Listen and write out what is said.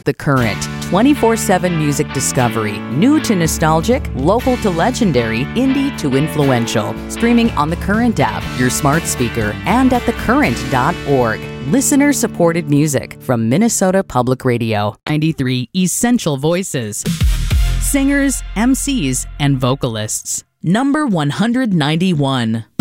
The Current, 24/7 music discovery, new to nostalgic, local to legendary, indie to influential. Streaming on The Current app, your smart speaker, and at thecurrent.org. Listener-supported music from Minnesota Public Radio. 93 Essential Voices. Singers, MCs, and vocalists. Number 191.